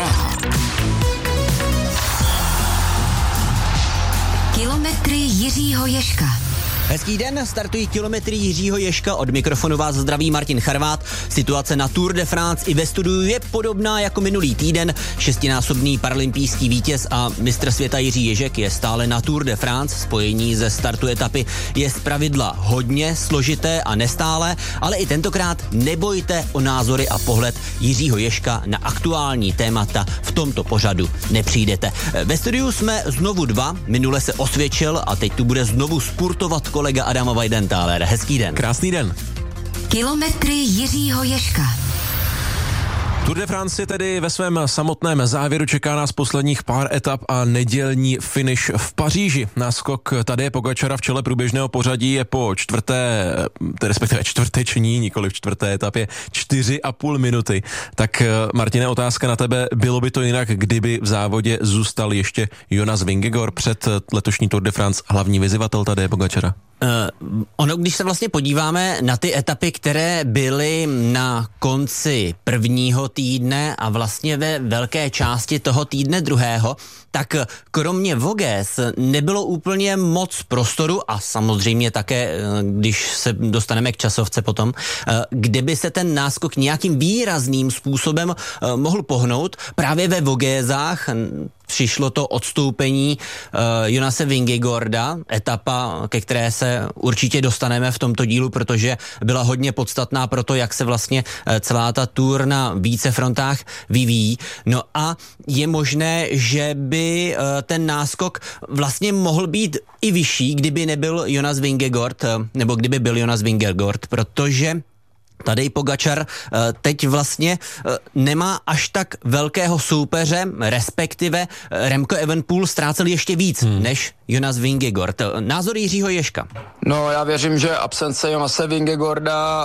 Drát. Kilometry Jiřího Ježka. Hezký den, startují kilometry Jiřího Ježka, od mikrofonu vás zdraví Martin Charvát. Situace na Tour de France i ve studiu je podobná jako minulý týden. Šestinásobný paralympijský vítěz a mistr světa Jiří Ježek je stále na Tour de France. Spojení ze startu etapy je zpravidla hodně složité a nestálé, ale i tentokrát nebojte o názory a pohled Jiřího Ježka na aktuální témata v tomto pořadu nepřijdete. Ve studiu jsme znovu dva, minule se osvědčil a teď tu bude znovu spurtovat kolega Adam Weidentáler. Hezký den. Krásný den. Kilometry Jiřího Ježka. Tour de France je tedy ve svém samotném závěru, čeká nás posledních pár etap a nedělní finish v Paříži. Náskok Tadeje Pogačara v čele průběžného pořadí je po čtvrteční, nikoli v čtvrté etapě, 4,5 minuty. Tak Martine, otázka na tebe, bylo by to jinak, kdyby v závodě zůstal ještě Jonas Vingegaard, před letošní Tour de France hlavní vyzývatel Tadeje Pogačara? Ono, když se vlastně podíváme na ty etapy, které byly na konci prvního týdne a vlastně ve velké části toho týdne druhého, tak kromě Voges nebylo úplně moc prostoru a samozřejmě také, když se dostaneme k časovce potom, kde by se ten náskok nějakým výrazným způsobem mohl pohnout. Právě ve Vogesách přišlo to odstoupení Jonase Vingegaarda, etapa, ke které se určitě dostaneme v tomto dílu, protože byla hodně podstatná pro to, jak se vlastně celá ta tour na více frontách vyvíjí. No a je možné, že by ten náskok vlastně mohl být i vyšší, kdyby nebyl Jonas Vingegaard, nebo kdyby byl Jonas Vingegaard, protože Tadej Pogačar teď vlastně nemá až tak velkého soupeře, respektive Remco Evenepoel ztrácel ještě víc než Jonas Vingegaard. Názor Jiřího Ježka. No, já věřím, že absence Jonase Vingegaarda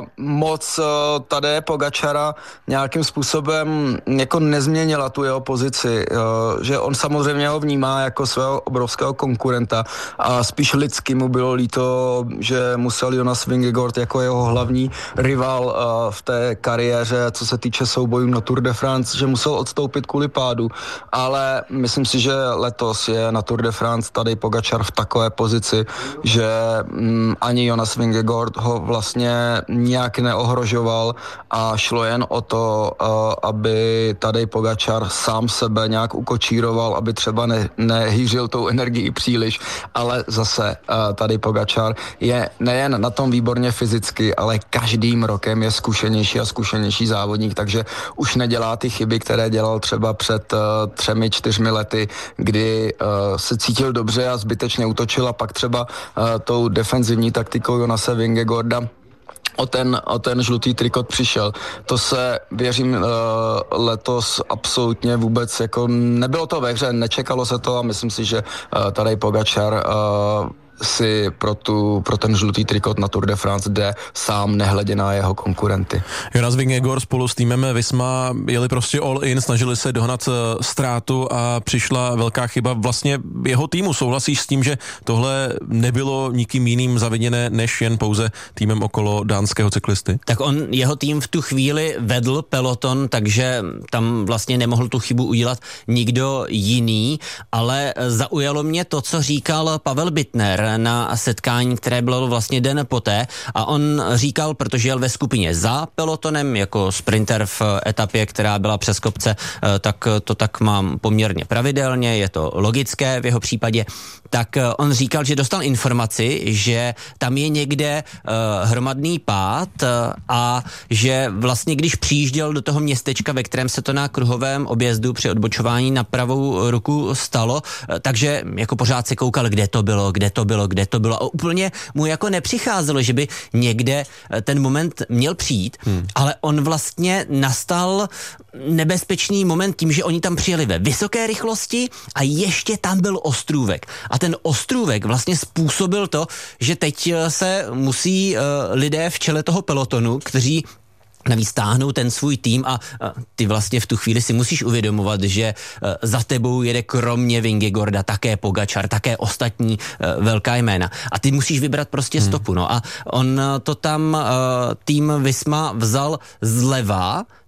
moc Tadeje Pogačara nějakým způsobem jako nezměnila tu jeho pozici, že on samozřejmě ho vnímá jako svého obrovského konkurenta a spíš lidsky mu bylo líto, že musel Jonas Vingegaard jako jeho hlavní rival v té kariéře, co se týče soubojů na Tour de France, že musel odstoupit kvůli pádu, ale myslím si, že letos je na Tour de France Tadej Pogačar v takové pozici, že ani Jonas Vingegaard ho vlastně nijak neohrožoval a šlo jen o to, aby Tadej Pogačar sám sebe nějak ukočíroval, aby třeba nehýřil tou energii příliš, ale zase Tadej Pogačar je nejen na tom výborně fyzicky, ale každým rokem je zkušenější a zkušenější závodník, takže už nedělá ty chyby, které dělal třeba před 3-4 lety, kdy se cítil dobře a zbytečně útočil a pak třeba tou defenzivní taktikou Jonase Vingegaarda o ten žlutý trikot přišel. To se, věřím, letos absolutně vůbec jako nebylo to ve hře, nečekalo se to a myslím si, že Tadej Pogačar si pro ten žlutý trikot na Tour de France jde sám, nehledě na jeho konkurenty. Jonas Vingegaard spolu s týmem Visma jeli prostě all in, snažili se dohnat ztrátu a přišla velká chyba vlastně jeho týmu. Souhlasíš s tím, že tohle nebylo nikým jiným zaviněné, než jen pouze týmem okolo dánského cyklisty? Tak jeho tým v tu chvíli vedl peloton, takže tam vlastně nemohl tu chybu udělat nikdo jiný, ale zaujalo mě to, co říkal Pavel Bittner na setkání, které bylo vlastně den poté, a on říkal, protože jel ve skupině za pelotonem jako sprinter v etapě, která byla přes kopce, tak to tak mám poměrně pravidelně, je to logické v jeho případě, tak on říkal, že dostal informaci, že tam je někde hromadný pád a že vlastně když přijížděl do toho městečka, ve kterém se to na kruhovém objezdu při odbočování na pravou ruku stalo, takže jako pořád se koukal, kde to bylo a úplně mu jako nepřicházelo, že by někde ten moment měl přijít, ale on vlastně nastal nebezpečný moment tím, že oni tam přijeli ve vysoké rychlosti a ještě tam byl ostrůvek. A ten ostrůvek vlastně způsobil to, že teď se musí lidé v čele toho pelotonu, kteří navíc táhnou ten svůj tým a ty vlastně v tu chvíli si musíš uvědomovat, že za tebou jede kromě Vingegaarda také Pogačar, také ostatní velká jména. A ty musíš vybrat prostě stopu. No a on to tam tým Visma vzal zleva,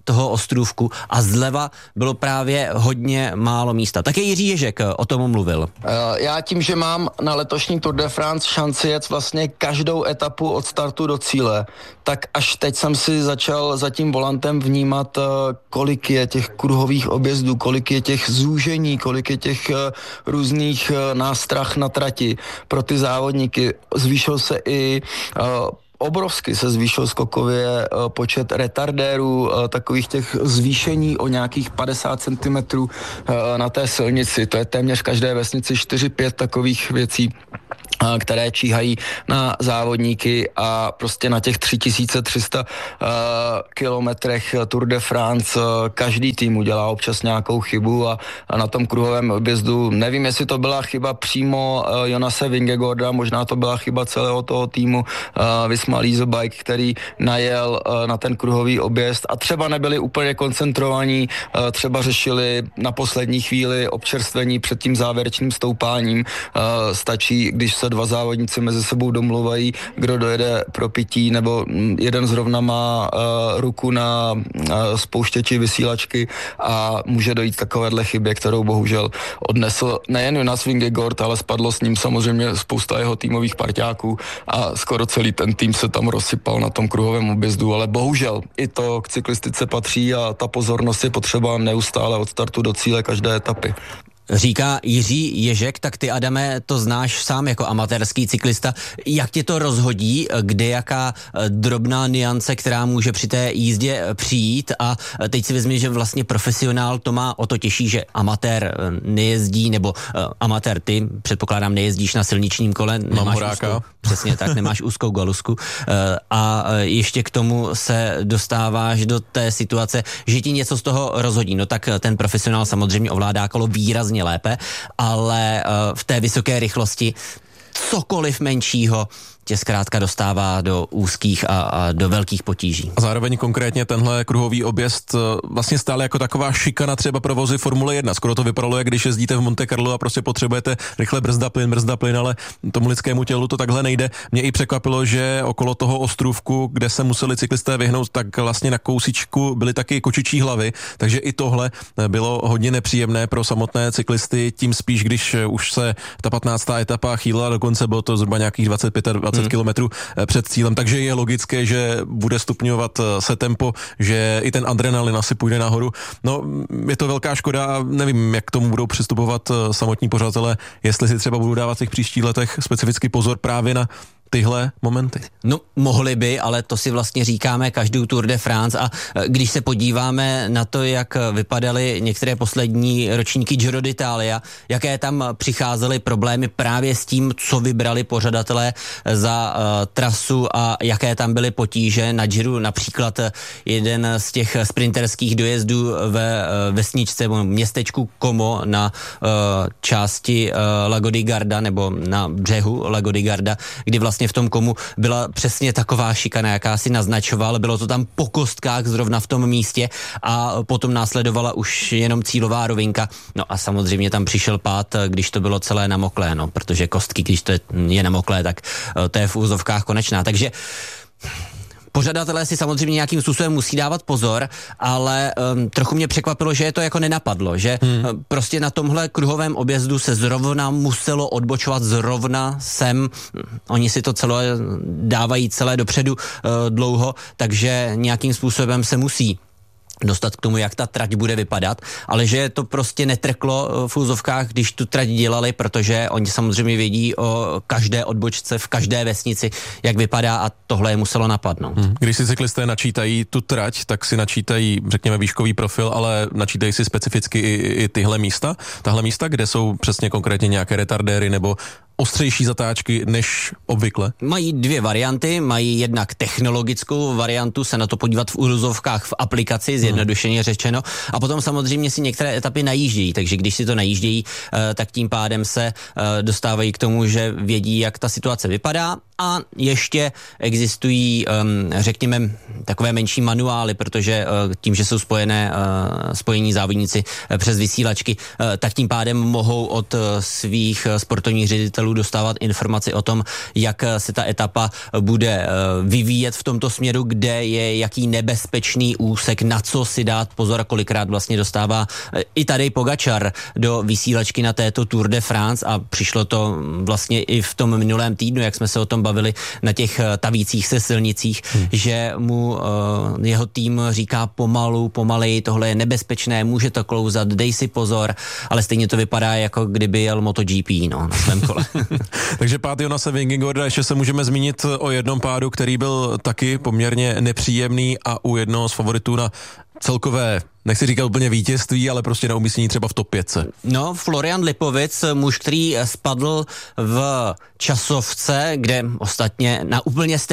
toho ostrůvku a zleva bylo právě hodně málo místa. Také Jiří Ježek o tom mluvil. Já tím, že mám na letošní Tour de France šanci jet vlastně každou etapu od startu do cíle, tak až teď jsem si začal za tím volantem vnímat, kolik je těch kruhových objezdů, kolik je těch zúžení, kolik je těch různých nástrah na trati pro ty závodníky. Zvýšil se i obrovsky se zvýšil skokově počet retardérů, takových těch zvýšení o nějakých 50 cm na té silnici. To je téměř v každé vesnici 4-5 takových věcí, které číhají na závodníky a prostě na těch 3300 kilometrech Tour de France každý tým udělá občas nějakou chybu a na tom kruhovém objezdu, nevím, jestli to byla chyba přímo Jonase Vingegaarda, možná to byla chyba celého toho týmu Visma Lease Bike, který najel na ten kruhový objezd a třeba nebyli úplně koncentrovaní, třeba řešili na poslední chvíli občerstvení před tím závěrečným stoupáním. Stačí, když se dva závodníci mezi sebou domluvají, kdo dojede pro pití, nebo jeden zrovna má ruku na spouštěči vysílačky a může dojít takovéhle chybě, kterou bohužel odnesl nejen Jonas Vingegaard, ale spadlo s ním samozřejmě spousta jeho týmových parťáků a skoro celý ten tým se tam rozsypal na tom kruhovém objezdu, ale bohužel i to k cyklistice patří a ta pozornost je potřeba neustále od startu do cíle každé etapy. Říká Jiří Ježek, tak ty, Adame, to znáš sám jako amatérský cyklista. Jak tě to rozhodí, kde jaká drobná nuance, která může při té jízdě přijít a teď si vezmi, že vlastně profesionál to má o to těžší, že amatér nejezdí, nebo amatér ty, předpokládám, nejezdíš na silničním kole, nemáš úzkou, přesně tak, nemáš úzkou galusku a ještě k tomu se dostáváš do té situace, že ti něco z toho rozhodí. No tak ten profesionál samozřejmě ovládá kolo výrazně lépe, ale v té vysoké rychlosti cokoliv menšího tě zkrátka dostává do úzkých a do velkých potíží. A zároveň konkrétně tenhle kruhový objezd vlastně stále jako taková šikana třeba pro vozy Formule 1. Skoro to vypadalo, jak když jezdíte v Monte Carlo a prostě potřebujete rychle brzda plyn, ale tomu lidskému tělu to takhle nejde. Mě i překvapilo, že okolo toho ostrůvku, kde se museli cyklisté vyhnout, tak vlastně na kousíčku byly taky kočičí hlavy, takže i tohle bylo hodně nepříjemné pro samotné cyklisty, tím spíš, když už se ta 15. etapa chýlila, dokonce bylo to zhruba nějakých 25 kilometrů před cílem, takže je logické, že bude stupňovat se tempo, že i ten adrenalin asi půjde nahoru. No, je to velká škoda a nevím, jak k tomu budou přistupovat samotní pořadatelé, jestli si třeba budou dávat v těch příštích letech specifický pozor právě na tyhle momenty. No, mohli by, ale to si vlastně říkáme každou Tour de France a když se podíváme na to, jak vypadaly některé poslední ročníky Giro d'Italia, jaké tam přicházely problémy právě s tím, co vybrali pořadatelé za trasu a jaké tam byly potíže na Giru, například jeden z těch sprinterských dojezdů ve vesničce, městečku Como na části Lago di Garda nebo na břehu Lago di Garda, kdy vlastně v tom Komu byla přesně taková šikana, jaká si naznačoval, bylo to tam po kostkách zrovna v tom místě a potom následovala už jenom cílová rovinka. No a samozřejmě tam přišel pád, když to bylo celé namoklé, no, protože kostky, když to je namoklé, tak to je v úzovkách konečná. Takže pořadatelé si samozřejmě nějakým způsobem musí dávat pozor, ale trochu mě překvapilo, že je to jako nenapadlo, že prostě na tomhle kruhovém objezdu se zrovna muselo odbočovat zrovna sem. Oni si to celé dávají celé dopředu dlouho, takže nějakým způsobem se musí dostat k tomu, jak ta trať bude vypadat, ale že to prostě netrklo v úzovkách, když tu trať dělali, protože oni samozřejmě vědí o každé odbočce v každé vesnici, jak vypadá a tohle je muselo napadnout. Když si cyklisté načítají tu trať, tak si načítají, řekněme, výškový profil, ale načítají si specificky i tyhle místa, tahle místa, kde jsou přesně konkrétně nějaké retardéry nebo ostřejší zatáčky než obvykle? Mají dvě varianty, mají jednak technologickou variantu, se na to podívat v úzovkách v aplikaci, zjednodušeně řečeno, a potom samozřejmě si některé etapy najíždějí, takže když si to najíždějí, tak tím pádem se dostávají k tomu, že vědí, jak ta situace vypadá a ještě existují, řekněme, takové menší manuály, protože tím, že jsou spojení závodníci přes vysílačky, tak tím pádem mohou od svých sportovních ředitelů modelů dostávat informaci o tom, jak se ta etapa bude vyvíjet v tomto směru, kde je jaký nebezpečný úsek, na co si dát pozor a kolikrát vlastně dostává i Tadej Pogačar do vysílačky na této Tour de France a přišlo to vlastně i v tom minulém týdnu, jak jsme se o tom bavili na těch tavících se silnicích, že mu jeho tým říká pomaleji, tohle je nebezpečné, může to klouzat, dej si pozor, ale stejně to vypadá, jako kdyby jel MotoGP, na svém kole. Takže pád Jonase Vingegaarda, ještě se můžeme zmínit o jednom pádu, který byl taky poměrně nepříjemný a u jednoho z favoritů na celkové, nechci říkat úplně vítězství, ale prostě na umístění třeba v top 5. No, Florian Lipovic, muž, který spadl v časovce, kde ostatně na úplně